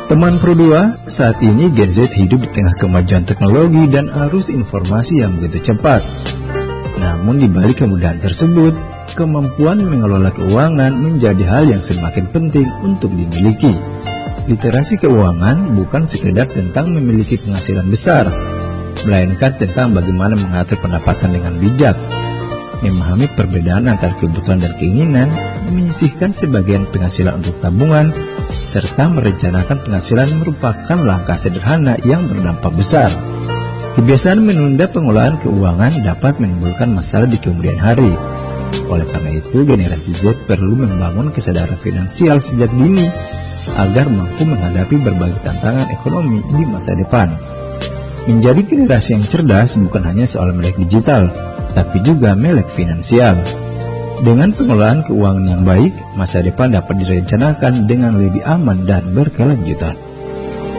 Teman Pro 2, saat ini Gen Z hidup di tengah kemajuan teknologi dan arus informasi yang begitu cepat. Namun di balik kemudahan tersebut, kemampuan mengelola keuangan menjadi hal yang semakin penting untuk dimiliki. Literasi keuangan bukan sekedar tentang memiliki penghasilan besar, melainkan tentang bagaimana mengatur pendapatan dengan bijak, memahami perbedaan antara kebutuhan dan keinginan, menyisihkan sebagian penghasilan untuk tabungan, serta merencanakan penghasilan merupakan langkah sederhana yang berdampak besar. Kebiasaan menunda pengelolaan keuangan dapat menimbulkan masalah di kemudian hari. Oleh karena itu, generasi Z perlu membangun kesadaran finansial sejak dini agar mampu menghadapi berbagai tantangan ekonomi di masa depan. Menjadi generasi yang cerdas bukan hanya soal melek digital, tapi juga melek finansial. Dengan pengelolaan keuangan yang baik, masa depan dapat direncanakan dengan lebih aman dan berkelanjutan.